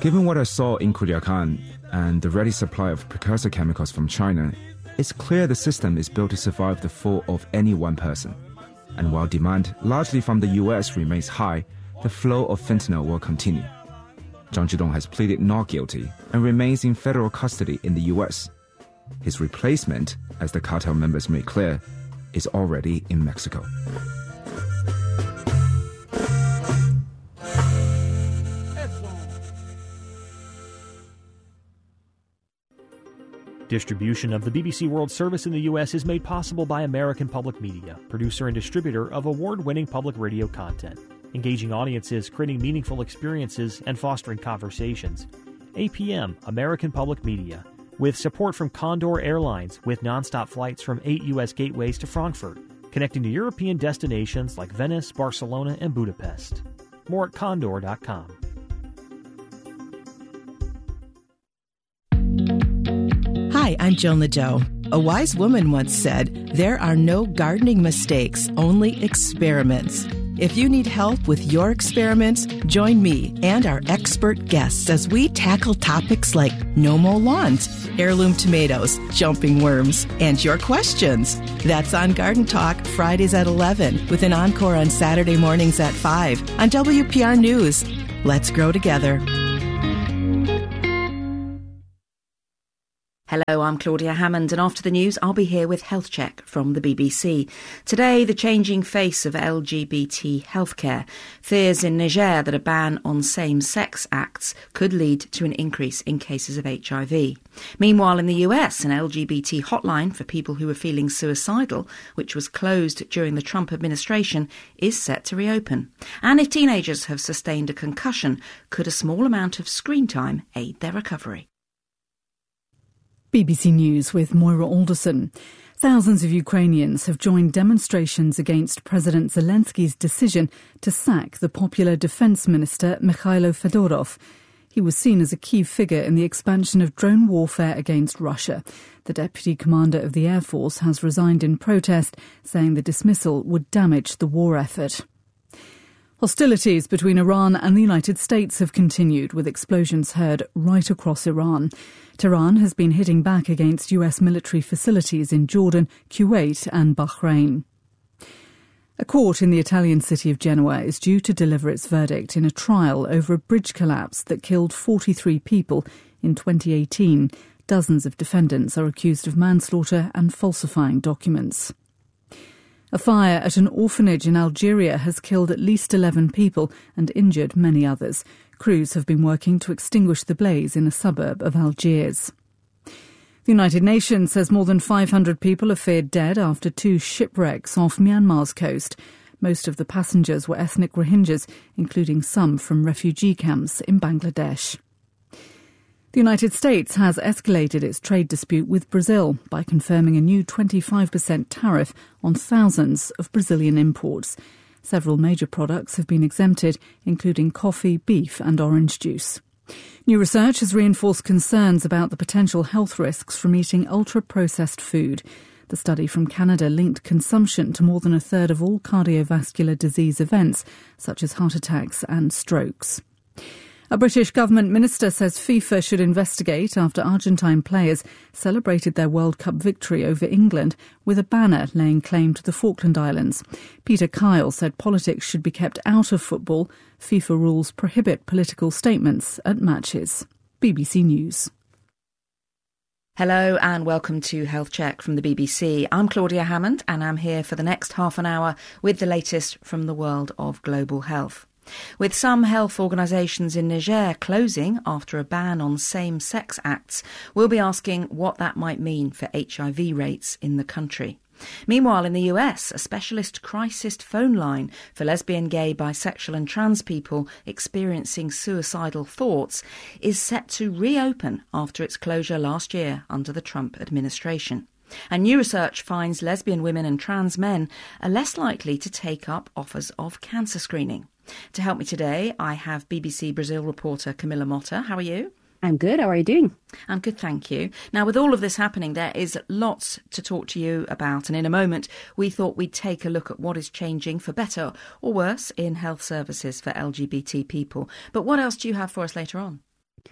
Given what I saw in Culiacan and the ready supply of precursor chemicals from China, it's clear the system is built to survive the fall of any one person. And while demand, largely from the US, remains high, the flow of fentanyl will continue. Zhang Zhidong has pleaded not guilty and remains in federal custody in the US. His replacement, as the cartel members made clear, is already in Mexico. Distribution of the BBC World Service in the U.S. is made possible by American Public Media, producer and distributor of award-winning public radio content, engaging audiences, creating meaningful experiences, and fostering conversations. APM, American Public Media, with support from Condor Airlines, with nonstop flights from 8 U.S. gateways to Frankfurt, connecting to European destinations like Venice, Barcelona, and Budapest. More at condor.com. Hi, I'm Joan Liddell. A wise woman once said, "There are no gardening mistakes, only experiments." If you need help with your experiments, join me and our expert guests as we tackle topics like no-mow lawns, heirloom tomatoes, jumping worms, and your questions. That's on Garden Talk, Fridays at 11, with an encore on Saturday mornings at 5 on WPR News. Let's grow together. Hello, I'm Claudia Hammond, and after the news, I'll be here with Health Check from the BBC. Today, the changing face of LGBT healthcare. Fears in Niger that a ban on same-sex acts could lead to an increase in cases of HIV. Meanwhile, in the US, an LGBT hotline for people who are feeling suicidal, which was closed during the Trump administration, is set to reopen. And if teenagers have sustained a concussion, could a small amount of screen time aid their recovery? BBC News with Moira Alderson. Thousands of Ukrainians have joined demonstrations against President Zelensky's decision to sack the popular defence minister Mikhailo Fedorov. He was seen as a key figure in the expansion of drone warfare against Russia. The deputy commander of the Air Force has resigned in protest, saying the dismissal would damage the war effort. Hostilities between Iran and the United States have continued, with explosions heard right across Iran. Tehran has been hitting back against US military facilities in Jordan, Kuwait and Bahrain. A court in the Italian city of Genoa is due to deliver its verdict in a trial over a bridge collapse that killed 43 people in 2018. Dozens of defendants are accused of manslaughter and falsifying documents. A fire at an orphanage in Algeria has killed at least 11 people and injured many others. Crews have been working to extinguish the blaze in a suburb of Algiers. The United Nations says more than 500 people are feared dead after 2 shipwrecks off Myanmar's coast. Most of the passengers were ethnic Rohingyas, including some from refugee camps in Bangladesh. The United States has escalated its trade dispute with Brazil by confirming a new 25% tariff on thousands of Brazilian imports. Several major products have been exempted, including coffee, beef and orange juice. New research has reinforced concerns about the potential health risks from eating ultra-processed food. The study from Canada linked consumption to more than a third of all cardiovascular disease events, such as heart attacks and strokes. A British government minister says FIFA should investigate after Argentine players celebrated their World Cup victory over England with a banner laying claim to the Falkland Islands. Peter Kyle said politics should be kept out of football. FIFA rules prohibit political statements at matches. BBC News. Hello and welcome to Health Check from the BBC. I'm Claudia Hammond and I'm here for the next half an hour with the latest from the world of global health. With some health organisations in Niger closing after a ban on same-sex acts, we'll be asking what that might mean for HIV rates in the country. Meanwhile, in the US, a specialist crisis phone line for lesbian, gay, bisexual and trans people experiencing suicidal thoughts is set to reopen after its closure last year under the Trump administration. And new research finds lesbian women and trans men are less likely to take up offers of cancer screening. To help me today, I have BBC Brazil reporter Camilla Motta. How are you? I'm good. How are you doing? I'm good, thank you. Now, with all of this happening, there is lots to talk to you about. And in a moment, we thought we'd take a look at what is changing for better or worse in health services for LGBT people. But what else do you have for us later on?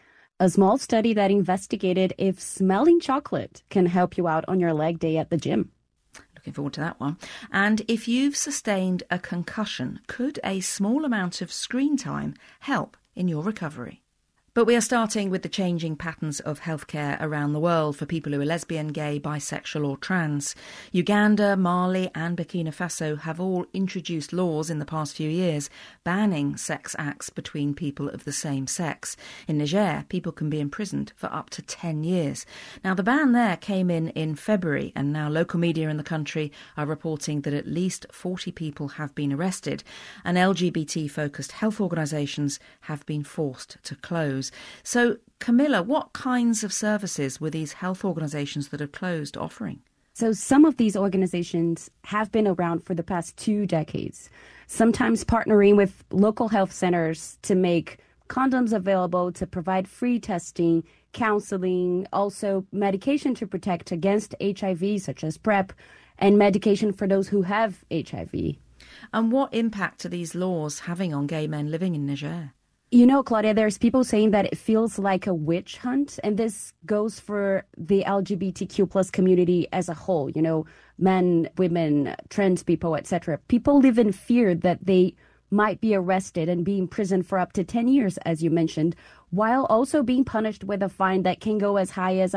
a small study that investigated if smelling chocolate can help you out on your leg day at the gym. Looking forward to that one. And if you've sustained a concussion, could a small amount of screen time help in your recovery? But we are starting with the changing patterns of healthcare around the world for people who are lesbian, gay, bisexual or trans. Uganda, Mali and Burkina Faso have all introduced laws in the past few years banning sex acts between people of the same sex. In Niger, people can be imprisoned for up to 10 years. Now, the ban there came in February, and now local media in the country are reporting that at least 40 people have been arrested, and LGBT-focused health organisations have been forced to close. So, Camilla, what kinds of services were these health organisations that have closed offering? So some of these organizations have been around for the past 2 decades, sometimes partnering with local health centers to make condoms available, to provide free testing, counseling, also medication to protect against HIV, such as PrEP, and medication for those who have HIV. And what impact are these laws having on gay men living in Niger? You know, Claudia, there's people saying that it feels like a witch hunt, and this goes for the LGBTQ plus community as a whole, you know, men, women, trans people, etc. People live in fear that they might be arrested and be imprisoned for up to 10 years, as you mentioned, while also being punished with a fine that can go as high as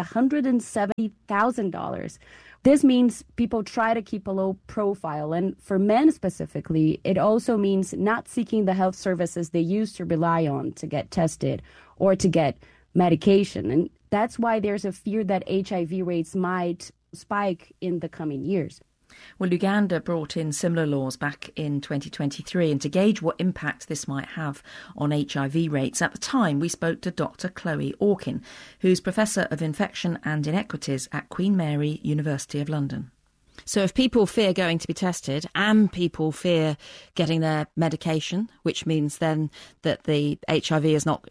$170,000. This means people try to keep a low profile, and for men specifically, it also means not seeking the health services they used to rely on to get tested or to get medication. And that's why there's a fear that HIV rates might spike in the coming years. Well, Uganda brought in similar laws back in 2023, and to gauge what impact this might have on HIV rates, at the time we spoke to Dr. Chloe Orkin, who's Professor of Infection and Inequities at Queen Mary, University of London. So if people fear going to be tested and people fear getting their medication, which means then that the HIV is not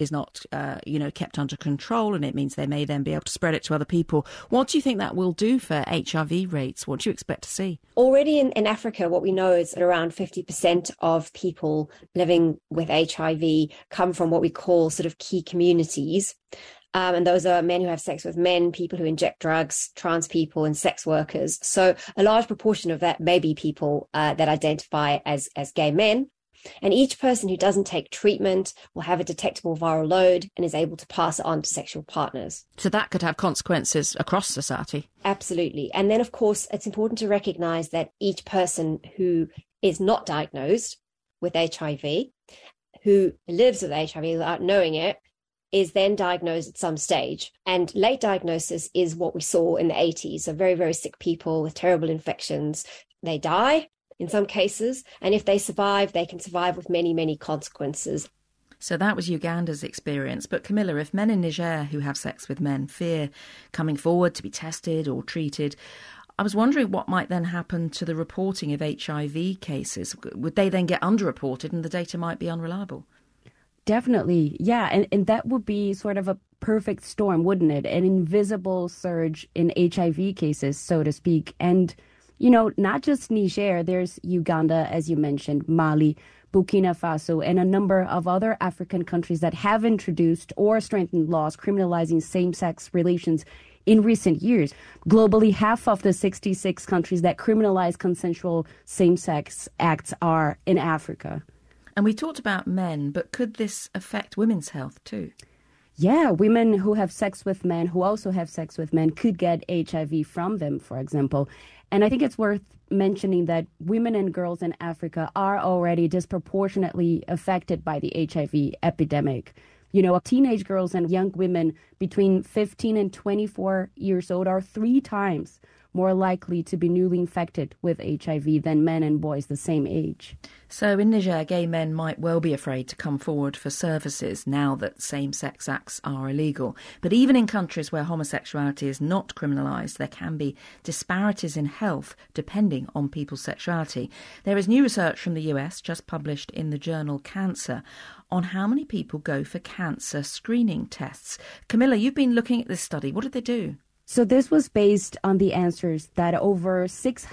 kept under control, and it means they may then be able to spread it to other people, what do you think that will do for HIV rates? What do you expect to see? Already in Africa, what we know is that around 50% of people living with HIV come from what we call sort of key communities. And those are men who have sex with men, people who inject drugs, trans people, and sex workers. So a large proportion of that may be people that identify as gay men. And each person who doesn't take treatment will have a detectable viral load and is able to pass it on to sexual partners. So that could have consequences across society. Absolutely. And then, of course, it's important to recognize that each person who is not diagnosed with HIV, who lives with HIV without knowing it, is then diagnosed at some stage. And late diagnosis is what we saw in the 80s. So very, very sick people with terrible infections. They die in some cases. And if they survive, they can survive with many, many consequences. So that was Uganda's experience. But Camilla, if men in Niger who have sex with men fear coming forward to be tested or treated, I was wondering what might then happen to the reporting of HIV cases. Would they then get underreported and the data might be unreliable? Definitely, yeah. And that would be sort of a perfect storm, wouldn't it? An invisible surge in HIV cases, so to speak. And, you know, not just Niger, there's Uganda, as you mentioned, Mali, Burkina Faso, and a number of other African countries that have introduced or strengthened laws criminalizing same-sex relations in recent years. Globally, half of the 66 countries that criminalize consensual same-sex acts are in Africa. And we talked about men, but could this affect women's health too? Yeah, women who have sex with men, who also have sex with men, could get HIV from them, for example. And I think it's worth mentioning that women and girls in Africa are already disproportionately affected by the HIV epidemic. You know, teenage girls and young women between 15 and 24 years old are 3 times more likely to be newly infected with HIV than men and boys the same age. So in Niger, gay men might well be afraid to come forward for services now that same-sex acts are illegal. But even in countries where homosexuality is not criminalised, there can be disparities in health depending on people's sexuality. There is new research from the US, just published in the journal Cancer, on how many people go for cancer screening tests. Camilla, you've been looking at this study. What did they do? So this was based on the answers that over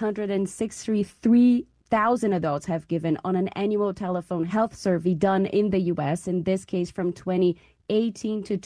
663,000 adults have given on an annual telephone health survey done in the U.S., in this case from 20 2018 to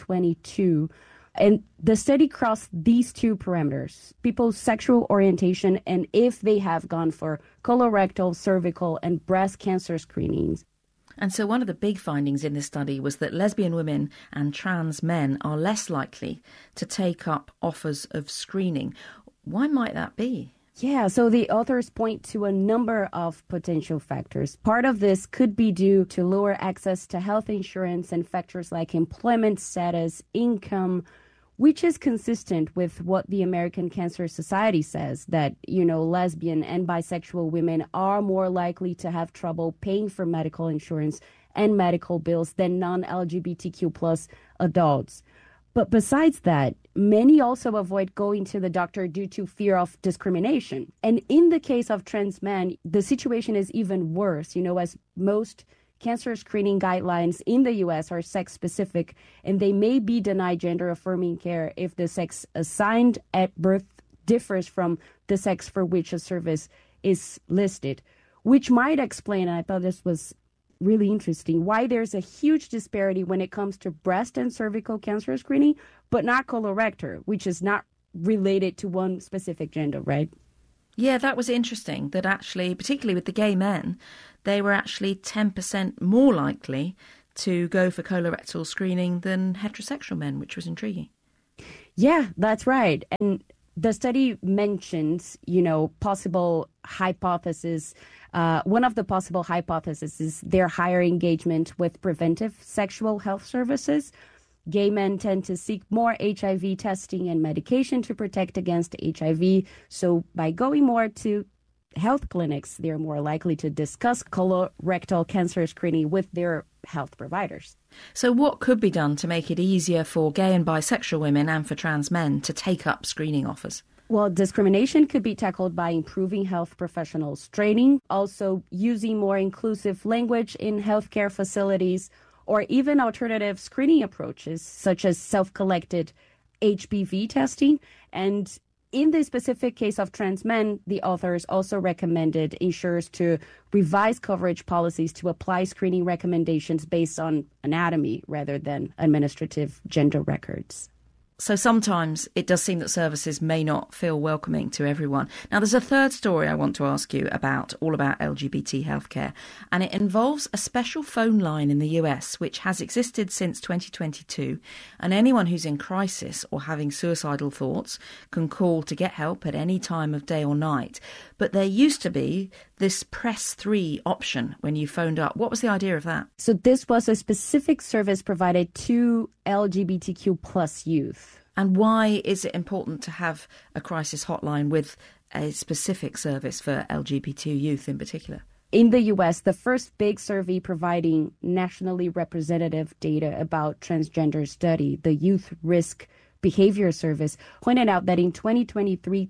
2022. And the study crossed these two parameters, people's sexual orientation and if they have gone for colorectal, cervical, and breast cancer screenings. And so one of the big findings in this study was that lesbian women and trans men are less likely to take up offers of screening. Why might that be? Yeah, so the authors point to a number of potential factors. Part of this could be due to lower access to health insurance and factors like employment status, income, which is consistent with what the American Cancer Society says, that, lesbian and bisexual women are more likely to have trouble paying for medical insurance and medical bills than non-LGBTQ plus adults. But besides that, many also avoid going to the doctor due to fear of discrimination. And in the case of trans men, the situation is even worse, as most cancer screening guidelines in the U.S. are sex-specific, and they may be denied gender-affirming care if the sex assigned at birth differs from the sex for which a service is listed, which might explain, and I thought this was really interesting, why there's a huge disparity when it comes to breast and cervical cancer screening, but not colorectal, which is not related to one specific gender, right? Yeah, that was interesting, that actually, particularly with the gay men, they were actually 10% more likely to go for colorectal screening than heterosexual men, which was intriguing. Yeah, that's right. And the study mentions, possible hypotheses. One of the possible hypotheses is their higher engagement with preventive sexual health services. Gay men tend to seek more HIV testing and medication to protect against HIV. So by going more to health clinics, they're more likely to discuss colorectal cancer screening with their health providers. So what could be done to make it easier for gay and bisexual women and for trans men to take up screening offers? Well, discrimination could be tackled by improving health professionals' training, also using more inclusive language in healthcare facilities, or even alternative screening approaches such as self-collected HPV testing. And in the specific case of trans men, the authors also recommended insurers to revise coverage policies to apply screening recommendations based on anatomy rather than administrative gender records. So sometimes it does seem that services may not feel welcoming to everyone. Now, there's a third story I want to ask you about, all about LGBT healthcare, and it involves a special phone line in the US which has existed since 2022, and anyone who's in crisis or having suicidal thoughts can call to get help at any time of day or night. But there used to be this press 3 option when you phoned up. What was the idea of that? So this was a specific service provided to LGBTQ plus youth. And why is it important to have a crisis hotline with a specific service for LGBT youth in particular? In the U.S., the first big survey providing nationally representative data about transgender study, the Youth Risk Behavior Service, pointed out that in 2023,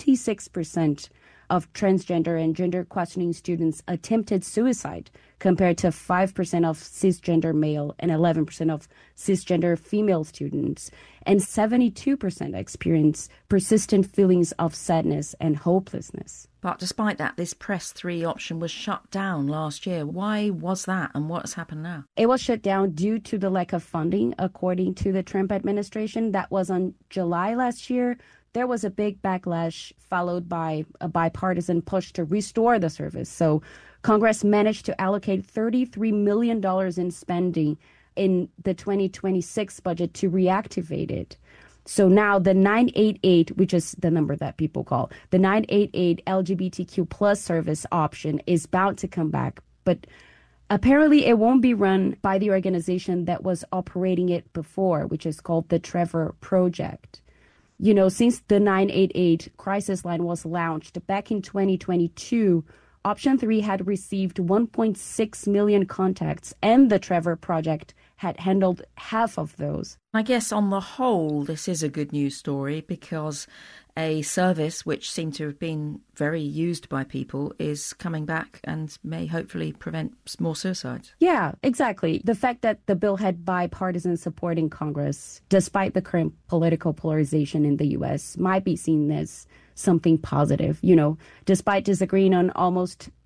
26% of transgender and gender questioning students attempted suicide, compared to 5% of cisgender male and 11% of cisgender female students. And 72% experience persistent feelings of sadness and hopelessness. But despite that, this press 3 option was shut down last year. Why was that, and what has happened now? It was shut down due to the lack of funding, according to the Trump administration. That was on July last year. There was a big backlash followed by a bipartisan push to restore the service. So Congress managed to allocate $33 million in spending in the 2026 budget to reactivate it. So now the 988, which is the number that people call, the 988 LGBTQ plus service option is bound to come back. But apparently it won't be run by the organization that was operating it before, which is called the Trevor Project. You know, since the 988 crisis line was launched back in 2022, Option 3 had received 1.6 million contacts, and the Trevor Project had handled half of those. I guess on the whole, this is a good news story because a service which seemed to have been very used by people is coming back and may hopefully prevent more suicides. Yeah, exactly. The fact that the bill had bipartisan support in Congress, despite the current political polarization in the U.S., might be seen as something positive. You know, despite disagreeing on almost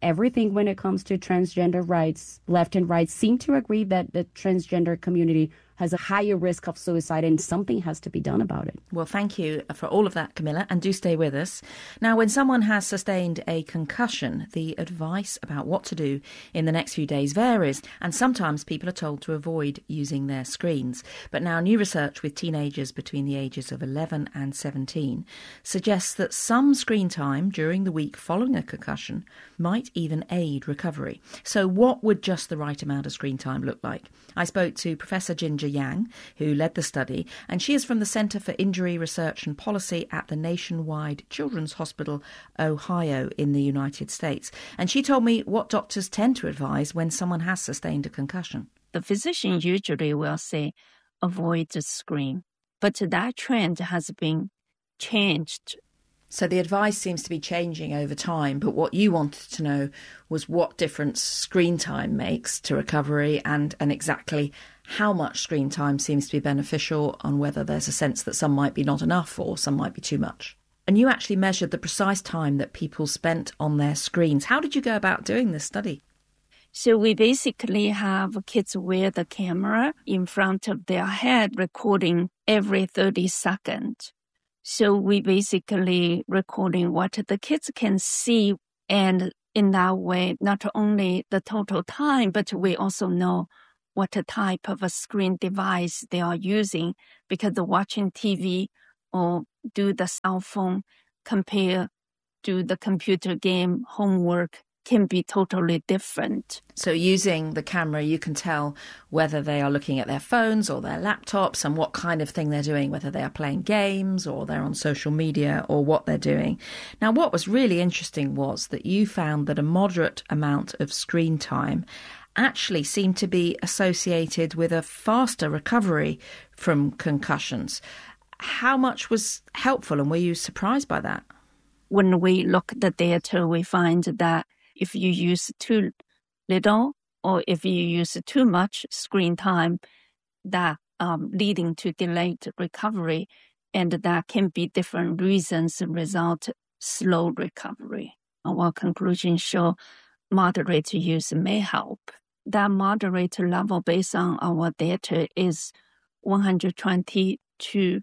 everything when it comes to transgender rights. Left and right seem to agree that the transgender community has a higher risk of suicide and something has to be done about it. Well, thank you for all of that, Camilla, and do stay with us. Now, when someone has sustained a concussion, the advice about what to do in the next few days varies, and sometimes people are told to avoid using their screens. But now new research with teenagers between the ages of 11 and 17 suggests that some screen time during the week following a concussion might even aid recovery. So what would just the right amount of screen time look like? I spoke to Professor Ginger Yang, who led the study, and she is from the Centre for Injury Research and Policy at the Nationwide Children's Hospital, Ohio, in the United States. And she told me what doctors tend to advise when someone has sustained a concussion. The physician usually will say, avoid the screen. But that trend has been changed. So the advice seems to be changing over time, but what you wanted to know was what difference screen time makes to recovery and exactly how much screen time seems to be beneficial, and whether there's a sense that some might be not enough or some might be too much. And you actually measured the precise time that people spent on their screens. How did you go about doing this study? So we basically have kids wear the camera in front of their head, recording every 30 seconds. So we basically recording what the kids can see, and in that way, not only the total time, but we also know what type of a screen device they are using, because the watching TV or do the cell phone compare to the computer game homework can be totally different. So using the camera, you can tell whether they are looking at their phones or their laptops and what kind of thing they're doing, whether they are playing games or they're on social media or what they're doing. Now, what was really interesting was that you found that a moderate amount of screen time actually seemed to be associated with a faster recovery from concussions. How much was helpful, and were you surprised by that? When we look at the data, we find that if you use too little or if you use too much screen time, that leading to delayed recovery, and that can be different reasons result slow recovery. Our conclusions show moderate use may help. That moderate level based on our data is 120 to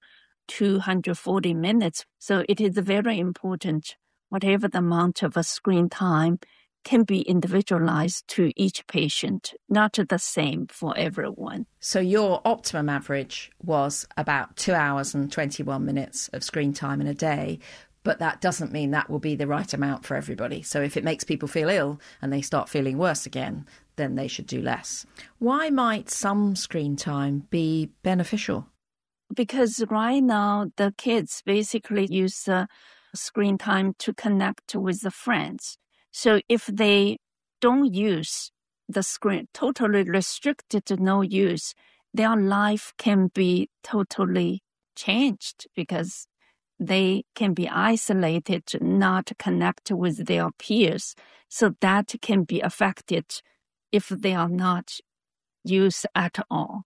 240 minutes. So it is very important, whatever the amount of a screen time can be individualized to each patient, not the same for everyone. So your optimum average was about 2 hours and 21 minutes of screen time in a day, but that doesn't mean that will be the right amount for everybody. So if it makes people feel ill and they start feeling worse again, then they should do less. Why might some screen time be beneficial? Because right now, the kids basically use screen time to connect with the friends. So if they don't use the screen, totally restricted to no use, their life can be totally changed because they can be isolated, not connect with their peers. So that can be affected if they are not used at all.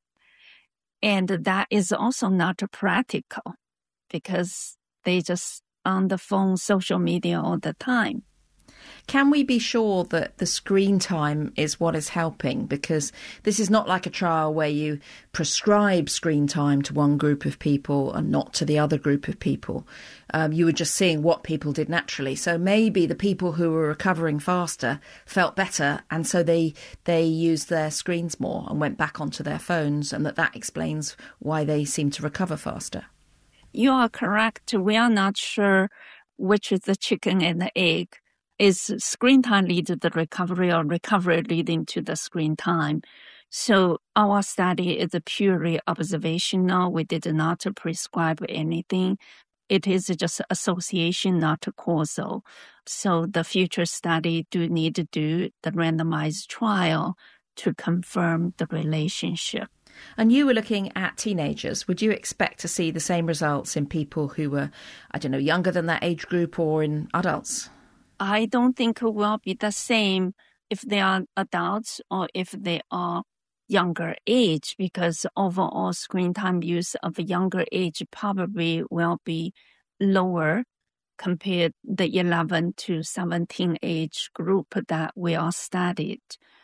And that is also not practical because they just on the phone, social media all the time. Can we be sure that the screen time is what is helping? Because this is not like a trial where you prescribe screen time to one group of people and not to the other group of people. You were just seeing what people did naturally. So maybe the people who were recovering faster felt better, and so they used their screens more and went back onto their phones, and that explains why they seem to recover faster. You are correct. We are not sure which is the chicken and the egg. Is screen time lead to the recovery or recovery leading to the screen time? So our study is purely observational. We did not prescribe anything. It is just association, not causal. So the future study do need to do the randomized trial to confirm the relationship. And you were looking at teenagers. Would you expect to see the same results in people who were, younger than that age group or in adults? I don't think it will be the same if they are adults or if they are younger age, because overall screen time use of a younger age probably will be lower compared the 11 to 17 age group that we all studied.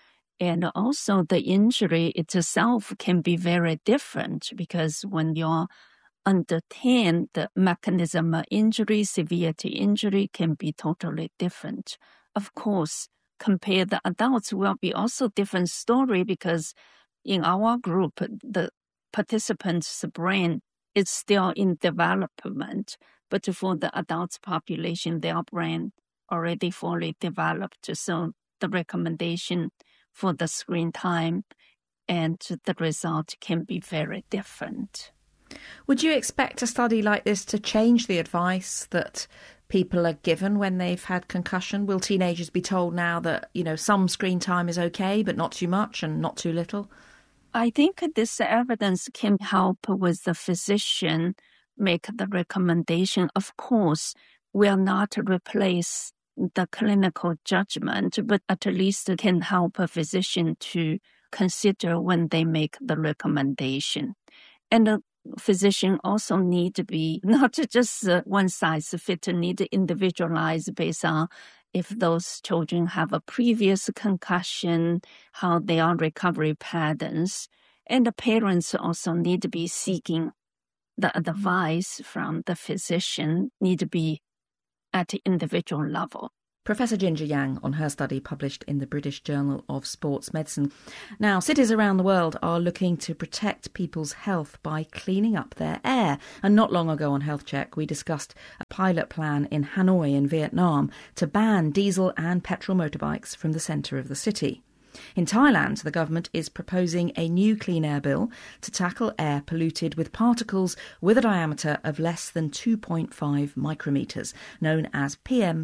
And also the injury itself can be very different because when you're under 10, the mechanism of injury, severity injury can be totally different. Of course, compare the adults will be also different story because in our group, the participants' brain is still in development. But for the adults population, their brain already fully developed. So the recommendation for the screen time and the result can be very different. Would you expect a study like this to change the advice that people are given when they've had concussion? Will teenagers be told now that, some screen time is okay, but not too much and not too little? I think this evidence can help with the physician make the recommendation. Of course, will not replace the clinical judgment, but at least it can help a physician to consider when they make the recommendation. And the physician also need to be not just one size fit, need to individualize based on if those children have a previous concussion, how their recovery patterns. And the parents also need to be seeking the advice from the physician, need to be at the individual level. Professor Ginger Yang on her study published in the British Journal of Sports Medicine. Now, cities around the world are looking to protect people's health by cleaning up their air. And not long ago on Health Check, we discussed a pilot plan in Hanoi in Vietnam to ban diesel and petrol motorbikes from the centre of the city. In Thailand, the government is proposing a new clean air bill to tackle air polluted with particles with a diameter of less than 2.5 micrometres, known as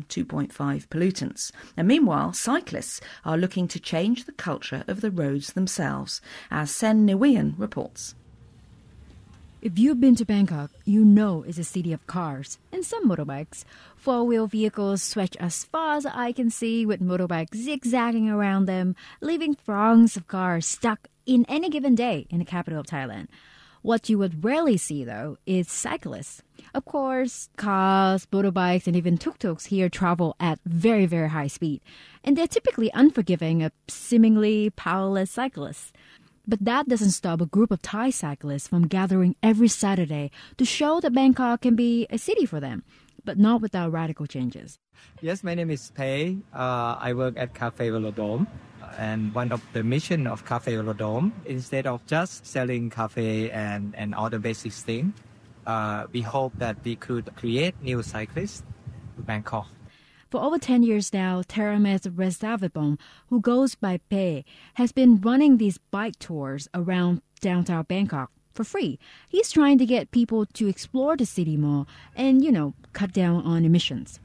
PM2.5 pollutants. And meanwhile, cyclists are looking to change the culture of the roads themselves, as Sen Nguyen reports. If you've been to Bangkok, you know it's a city of cars and some motorbikes. Four-wheel vehicles stretch as far as the eye can see, with motorbikes zigzagging around them, leaving throngs of cars stuck in any given day in the capital of Thailand. What you would rarely see, though, is cyclists. Of course, cars, motorbikes, and even tuk-tuks here travel at very, very high speed, and they're typically unforgiving of seemingly powerless cyclists. But that doesn't stop a group of Thai cyclists from gathering every Saturday to show that Bangkok can be a city for them, but not without radical changes. Yes, my name is Pei. I work at Cafe Velodrome. And one of the mission of Cafe Velodrome, instead of just selling cafe and all the basic things, we hope that we could create new cyclists in Bangkok. For over 10 years now, Terames Resavibom, who goes by Pei, has been running these bike tours around downtown Bangkok for free. He's trying to get people to explore the city more and, cut down on emissions.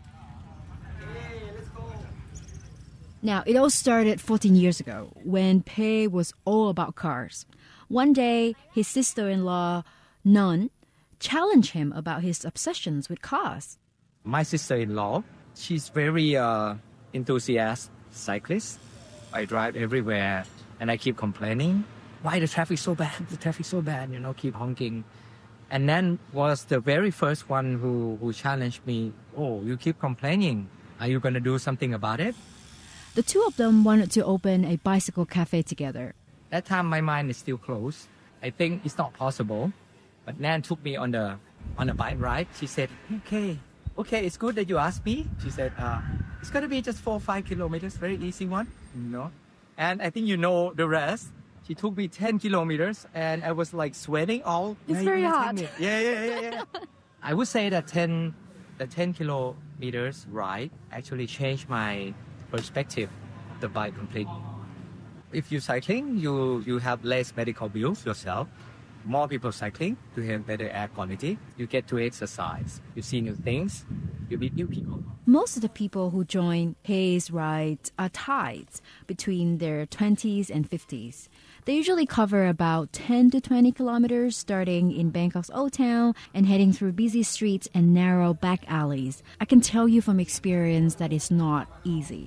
Now, it all started 14 years ago when Pei was all about cars. One day, his sister-in-law, Nun, challenged him about his obsessions with cars. My sister-in-law, she's very enthusiastic cyclist. I drive everywhere and I keep complaining. Why the traffic so bad? The traffic so bad, keep honking. And then was the very first one who challenged me. Oh, you keep complaining. Are you going to do something about it? The two of them wanted to open a bicycle cafe together. That time my mind is still closed. I think it's not possible. But Nan took me on a bike ride. She said, okay, it's good that you asked me. She said, it's going to be just 4 or 5 kilometers, very easy one, And I think the rest. She took me 10 kilometers and I was like sweating all. It's very hot. Yeah. I would say that the 10 kilometers ride actually changed my perspective of the bike completely. If you're cycling, you have less medical bills yourself. More people cycling to have better air quality. You get to exercise. You see new things. You meet new people. Most of the people who join Pei's rides are Thais between their 20s and 50s. They usually cover about 10 to 20 kilometers, starting in Bangkok's Old Town and heading through busy streets and narrow back alleys. I can tell you from experience that it's not easy.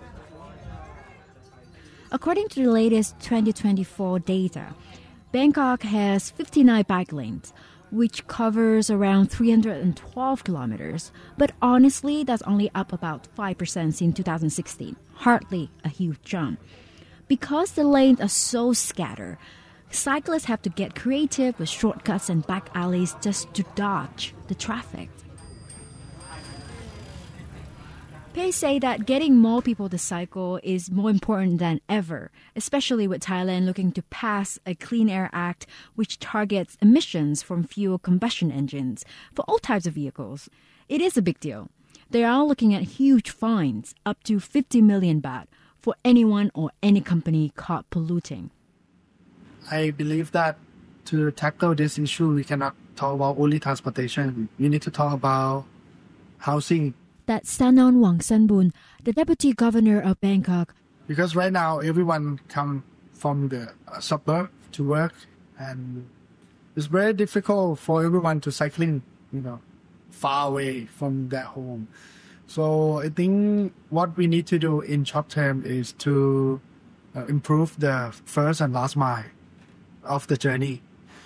According to the latest 2024 data, Bangkok has 59 bike lanes, which covers around 312 kilometers. But honestly, that's only up about 5% since 2016. Hardly a huge jump. Because the lanes are so scattered, cyclists have to get creative with shortcuts and back alleys just to dodge the traffic. They say that getting more people to cycle is more important than ever, especially with Thailand looking to pass a Clean Air Act which targets emissions from fuel combustion engines for all types of vehicles. It is a big deal. They are looking at huge fines, up to 50 million baht, for anyone or any company caught polluting. I believe that to tackle this issue, we cannot talk about only transportation. We need to talk about housing. That's Sanon Wangsanbun, the Deputy Governor of Bangkok. Because right now, everyone come from the suburb to work, and it's very difficult for everyone to cycling, far away from their home. So I think what we need to do in short term is to improve the first and last mile of the journey.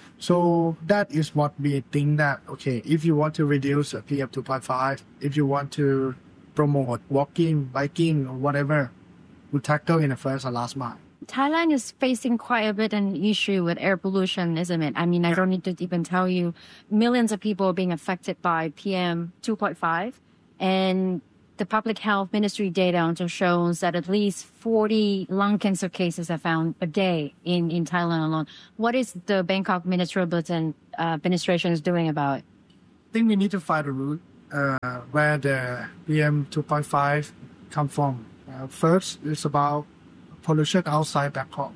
So that is what we think that, okay, if you want to reduce PM 2.5, if you want to promote walking, biking, or whatever, we tackle in the first and last mile. Thailand is facing quite a bit an issue with air pollution, isn't it? I mean, I don't need to even tell you, millions of people are being affected by PM 2.5. And the Public Health Ministry data also shows that at least 40 lung cancer cases are found a day in Thailand alone. What is the Bangkok Metropolitan Administration is doing about it? I think we need to find a route where the PM 2.5 come from. First is about pollution outside Bangkok.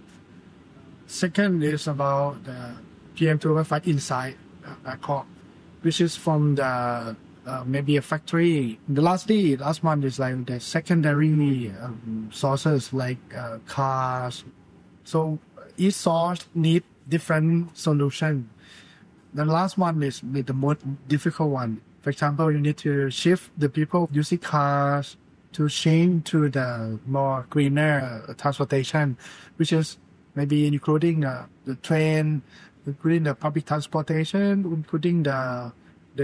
Second is about the PM 2.5 inside Bangkok, which is from the maybe a factory. The last one is like the secondary sources like cars. So each source need different solution. The last one is the most difficult one. For example, you need to shift the people using cars to change to the more greener transportation, which is maybe including the train, including the public transportation, including the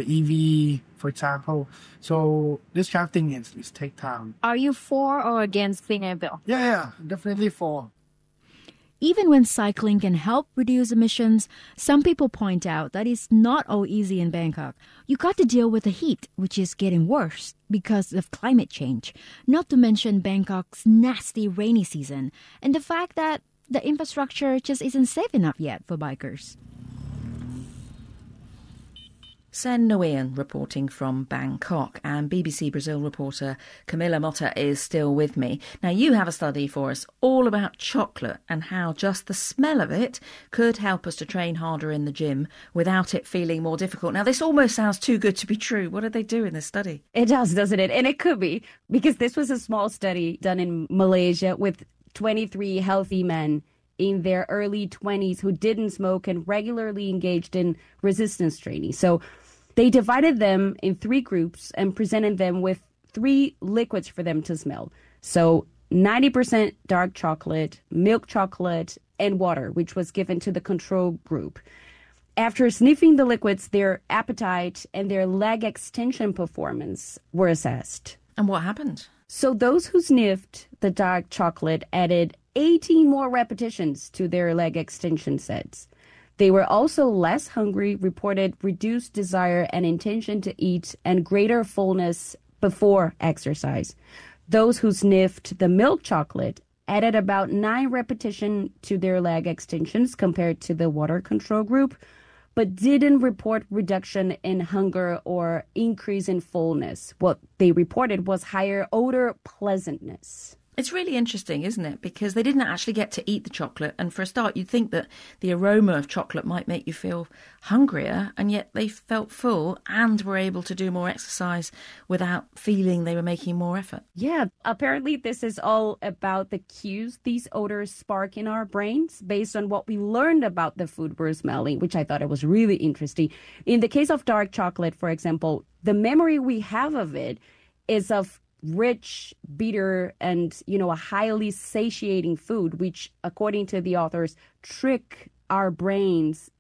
EV, for example. So this kind of thing is take time. Are you for or against Clean Air Bill? Yeah, definitely for. Even when cycling can help reduce emissions, some people point out that it's not all easy in Bangkok. You got to deal with the heat, which is getting worse because of climate change, not to mention Bangkok's nasty rainy season and the fact that the infrastructure just isn't safe enough yet for bikers. Sen Nguyen reporting from Bangkok, and BBC Brazil reporter Camila Motta is still with me. Now, you have a study for us all about chocolate and how just the smell of it could help us to train harder in the gym without it feeling more difficult. Now, this almost sounds too good to be true. What did they do in this study? It does, doesn't it? And it could be, because this was a small study done in Malaysia with 23 healthy men in their early 20s who didn't smoke and regularly engaged in resistance training. So they divided them in 3 groups and presented them with 3 liquids for them to smell. So 90% dark chocolate, milk chocolate, and water, which was given to the control group. After sniffing the liquids, their appetite and their leg extension performance were assessed. And what happened? So those who sniffed the dark chocolate added 18 more repetitions to their leg extension sets. They were also less hungry, reported reduced desire and intention to eat, and greater fullness before exercise. Those who sniffed the milk chocolate added about 9 repetitions to their leg extensions compared to the water control group, but didn't report reduction in hunger or increase in fullness. What they reported was higher odor pleasantness. It's really interesting, isn't it? Because they didn't actually get to eat the chocolate. And for a start, you'd think that the aroma of chocolate might make you feel hungrier, and yet they felt full and were able to do more exercise without feeling they were making more effort. Yeah, apparently this is all about the cues these odors spark in our brains based on what we learned about the food we're smelling, which I thought it was really interesting. In the case of dark chocolate, for example, the memory we have of it is of rich, bitter, and, a highly satiating food, which, according to the authors, trick our brains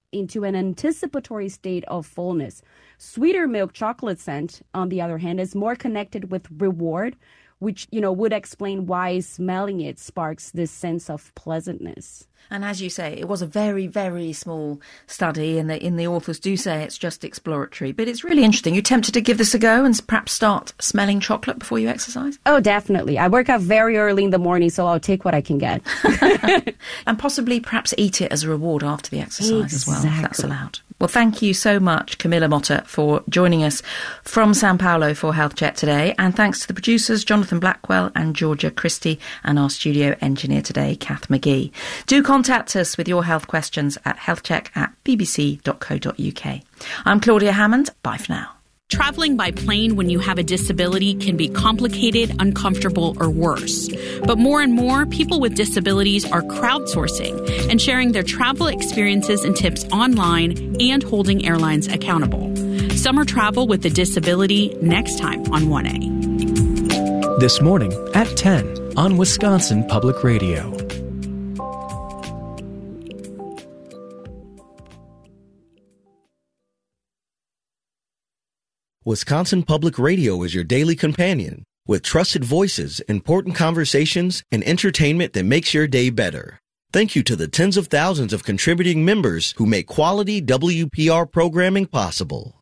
into an anticipatory state of fullness. Sweeter milk chocolate scent, on the other hand, is more connected with reward, which, would explain why smelling it sparks this sense of pleasantness. And as you say, it was a very, very small study, and the authors do say it's just exploratory. But it's really interesting. You tempted to give this a go and perhaps start smelling chocolate before you exercise? Oh, definitely. I work out very early in the morning, so I'll take what I can get. And possibly perhaps eat it as a reward after the exercise as well, if that's allowed. Well, thank you so much, Camilla Motta, for joining us from Sao Paulo for Health Check today. And thanks to the producers, Jonathan Blackwell and Georgia Christie, and our studio engineer today, Kath McGee. Do contact us with your health questions at healthcheck@bbc.co.uk. I'm Claudia Hammond. Bye for now. Traveling by plane when you have a disability can be complicated, uncomfortable, or worse. But more and more, people with disabilities are crowdsourcing and sharing their travel experiences and tips online and holding airlines accountable. Summer travel with a disability next time on 1A. This morning at 10 on Wisconsin Public Radio. Wisconsin Public Radio is your daily companion with trusted voices, important conversations, and entertainment that makes your day better. Thank you to the tens of thousands of contributing members who make quality WPR programming possible.